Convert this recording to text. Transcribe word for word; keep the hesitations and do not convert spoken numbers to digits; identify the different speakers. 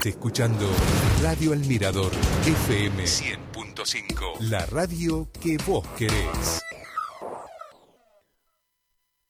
Speaker 1: escuchando Radio El Mirador F M cien punto cinco, la radio que vos querés.